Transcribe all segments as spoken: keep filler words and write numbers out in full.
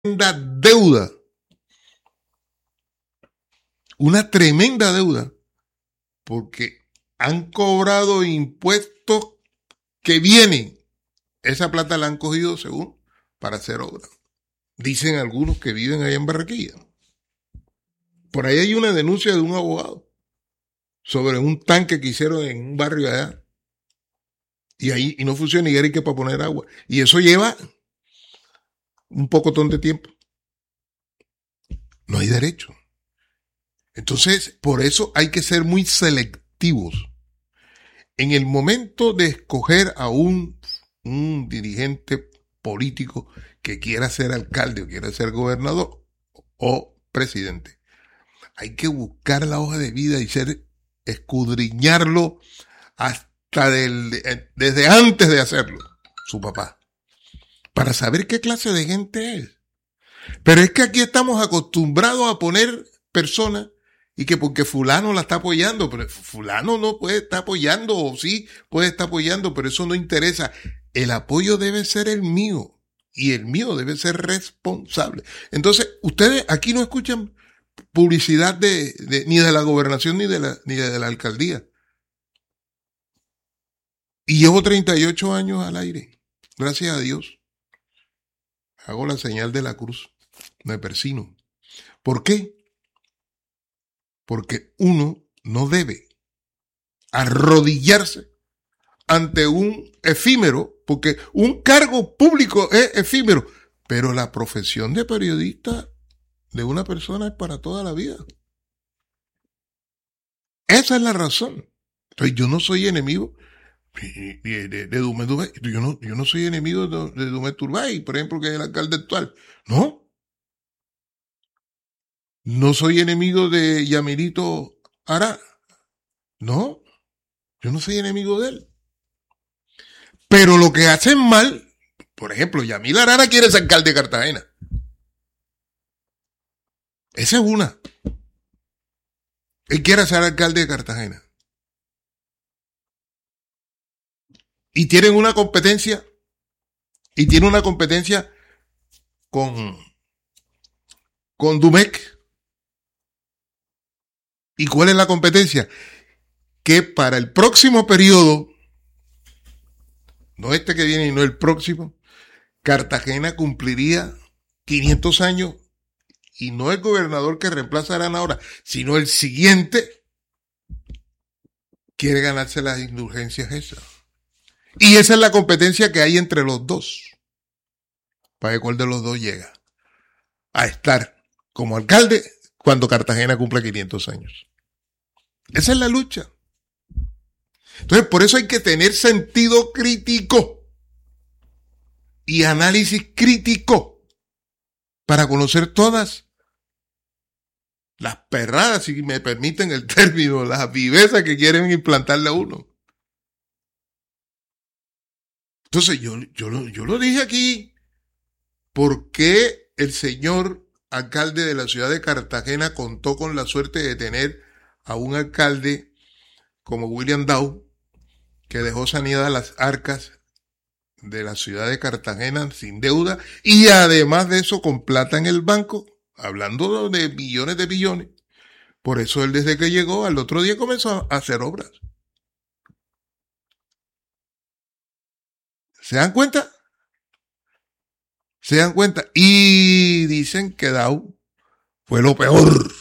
deuda, una tremenda deuda, porque han cobrado impuestos que vienen. Esa plata la han cogido según para hacer obras. Dicen algunos que viven allá en Barranquilla. Por ahí hay una denuncia de un abogado sobre un tanque que hicieron en un barrio allá. Y ahí y no funciona y era que para poner agua. Y eso lleva un pocotón de tiempo. No hay derecho. Entonces, por eso hay que ser muy selectivos. En el momento de escoger a un, un dirigente político que quiera ser alcalde o quiera ser gobernador o presidente, hay que buscar la hoja de vida y ser, escudriñarlo hasta del, desde antes de hacerlo, su papá, para saber qué clase de gente es. Pero es que aquí estamos acostumbrados a poner personas y que porque fulano la está apoyando, pero fulano no puede estar apoyando, o sí puede estar apoyando, pero eso no interesa. El apoyo debe ser el mío y el mío debe ser responsable. Entonces, ustedes aquí no escuchan publicidad de, de ni de la gobernación ni de la, ni de la alcaldía. Y llevo treinta y ocho años al aire. Gracias a Dios. Hago la señal de la cruz. Me persino. ¿Por qué? Porque uno no debe arrodillarse ante un efímero, porque un cargo público es efímero, pero la profesión de periodista de una persona es para toda la vida. Esa es la razón. Entonces, yo no soy enemigo de, de, de, de Dumé Turbay. Yo no, yo no soy enemigo de, de Dumé Turbay, por ejemplo, que es el alcalde actual. No. No soy enemigo de Yamirito Ara. No. Yo no soy enemigo de él. Pero lo que hacen mal, por ejemplo, Yamil Arara quiere ser alcalde de Cartagena. Esa es una. Él quiere ser alcalde de Cartagena. Y tienen una competencia, y tiene una competencia con, con Dumec. ¿Y cuál es la competencia? Que para el próximo periodo, no este que viene y no el próximo, Cartagena cumpliría quinientos años y no el gobernador que reemplazarán ahora, sino el siguiente quiere ganarse las indulgencias esas. Y esa es la competencia que hay entre los dos. Para ver cuál de los dos llega a estar como alcalde cuando Cartagena cumpla quinientos años. Esa es la lucha. Entonces, por eso hay que tener sentido crítico y análisis crítico para conocer todas las perradas, si me permiten el término, las vivezas que quieren implantarle a uno. Entonces, yo, yo, lo, yo lo dije aquí, ¿por qué el señor alcalde de la ciudad de Cartagena contó con la suerte de tener a un alcalde como William Dow, que dejó saneadas las arcas de la ciudad de Cartagena sin deuda y además de eso con plata en el banco, hablando de millones de billones? Por eso él desde que llegó al otro día comenzó a hacer obras. ¿Se dan cuenta? ¿Se dan cuenta? Y dicen que Dow fue lo peor.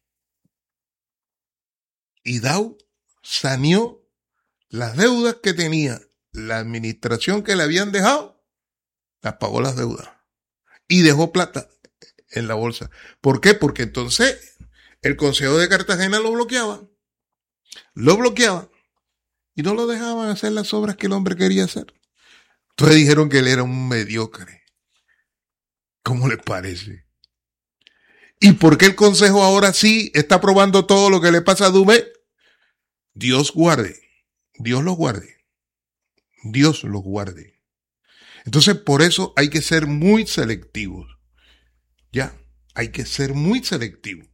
Y Dow saneó las deudas que tenía la administración que le habían dejado, las pagó las deudas. Y dejó plata en la bolsa. ¿Por qué? Porque entonces el Consejo de Cartagena lo bloqueaba. Lo bloqueaba. Y no lo dejaban hacer las obras que el hombre quería hacer. Entonces dijeron que él era un mediocre. ¿Cómo les parece? ¿Y por qué el Consejo ahora sí está aprobando todo lo que le pasa a Dumé? Dios guarde. Dios los guarde. Dios los guarde. Entonces, por eso hay que ser muy selectivos. Ya, hay que ser muy selectivos.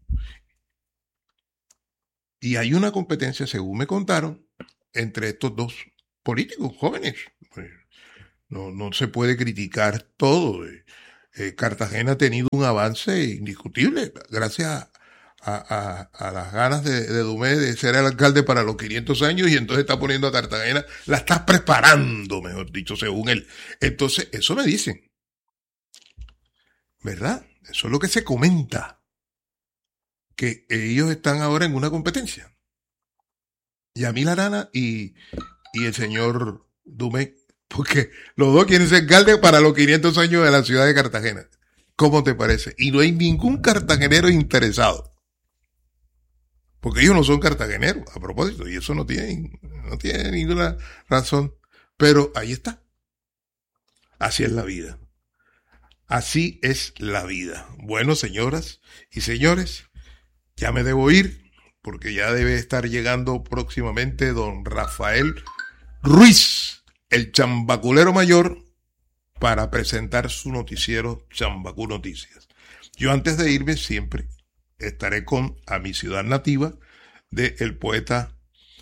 Y hay una competencia, según me contaron, entre estos dos políticos jóvenes. No, no se puede criticar todo. eh, Cartagena ha tenido un avance indiscutible gracias a, a, a las ganas de, de Dumé de ser el alcalde para los quinientos años, y entonces está poniendo a Cartagena, la está preparando, mejor dicho, según él. Entonces, eso me dicen, ¿verdad? Eso es lo que se comenta, que ellos están ahora en una competencia. Yamil Arana y, y el señor Dumé, porque los dos quieren ser alcalde para los quinientos años de la ciudad de Cartagena. ¿Cómo te parece? Y no hay ningún cartagenero interesado, porque ellos no son cartageneros, a propósito, y eso no tiene, no tiene ninguna razón. Pero ahí está. Así es la vida. Así es la vida. Bueno, señoras y señores, ya me debo ir, porque ya debe estar llegando próximamente don Rafael Ruiz, el chambaculero mayor, para presentar su noticiero Chambacú Noticias. Yo antes de irme siempre estaré con A mi ciudad nativa, de el poeta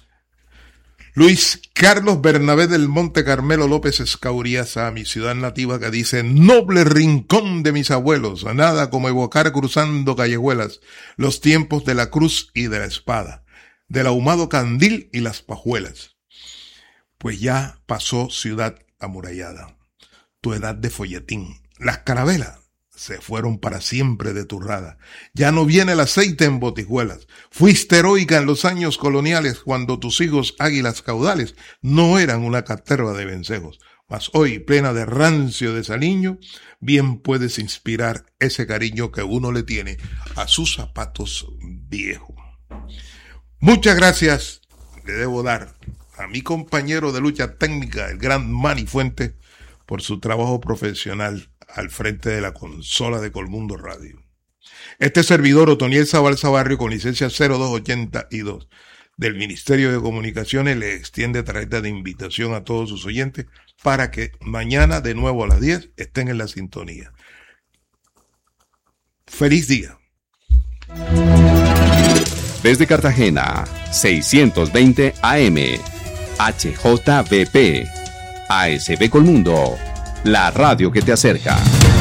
Luis Carlos Bernabé del Monte Carmelo López Escaurías, A mi ciudad nativa, que dice: noble rincón de mis abuelos, nada como evocar cruzando callejuelas los tiempos de la cruz y de la espada, del ahumado candil y las pajuelas. Pues ya pasó ciudad amurallada, tu edad de folletín, las carabelas se fueron para siempre de tu rada. Ya no viene el aceite en botijuelas. Fuiste heroica en los años coloniales, cuando tus hijos águilas caudales no eran una caterva de vencejos. Mas hoy, plena de rancio desaliño, bien puedes inspirar ese cariño que uno le tiene a sus zapatos viejos. Muchas gracias le debo dar a mi compañero de lucha técnica, el gran Manny Fuentes, por su trabajo profesional al frente de la consola de Colmundo Radio. Este servidor, Otoniel Zabalza Barrio, con licencia cero dos ochenta y dos del Ministerio de Comunicaciones, le extiende tarjeta de invitación a todos sus oyentes para que mañana de nuevo a las diez estén en la sintonía. ¡Feliz día! Desde Cartagena, seiscientos veinte A M, H J V P, A S B Colmundo, la radio que te acerca.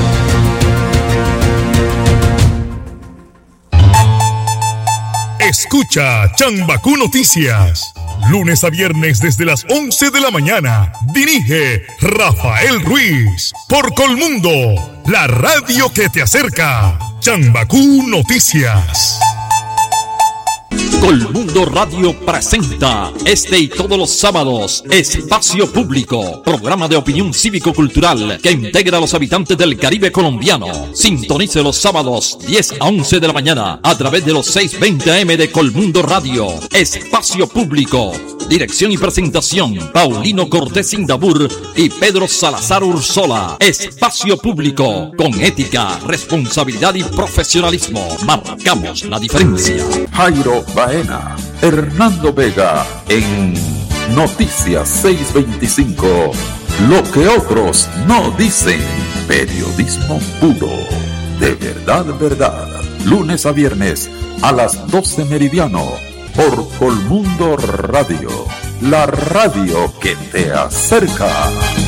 Escucha Chambacú Noticias, lunes a viernes desde las once de la mañana. Dirige Rafael Ruiz por Colmundo, la radio que te acerca. Chambacú Noticias. Colmundo Radio presenta este y todos los sábados Espacio Público, programa de opinión cívico-cultural que integra a los habitantes del Caribe colombiano. Sintonice los sábados diez a once de la mañana a través de los seiscientos veinte A M de Colmundo Radio. Espacio Público. Dirección y presentación: Paulino Cortés Indabur y Pedro Salazar Ursola. Espacio Público, con ética, responsabilidad y profesionalismo. Marcamos la diferencia. Jairo Baena, Hernando Vega, en Noticias seiscientos veinticinco. Lo que otros no dicen. Periodismo puro. De verdad, verdad. Lunes a viernes a las doce meridiano. Por Colmundo Radio, la radio que te acerca.